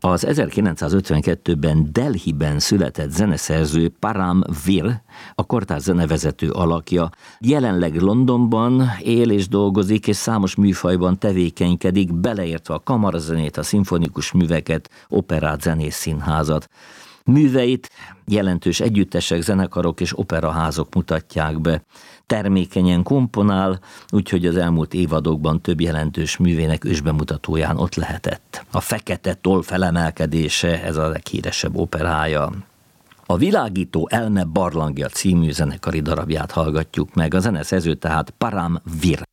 Az 1952-ben Delhiben született zeneszerző Param Vir, a kortárs zenevezető alakja, jelenleg Londonban él és dolgozik, és számos műfajban tevékenykedik, beleértve a kamarazenét, a szimfonikus műveket, operát, zenés színházat. Műveit jelentős együttesek, zenekarok és operaházok mutatják be. Termékenyen komponál, úgyhogy az elmúlt évadokban több jelentős művének ősbemutatóján ott lehetett. A Fekete toll felemelkedése, ez a leghíresebb operája. A Világító elme barlangja című zenekari darabját hallgatjuk meg, a zeneszerző tehát Param Vir.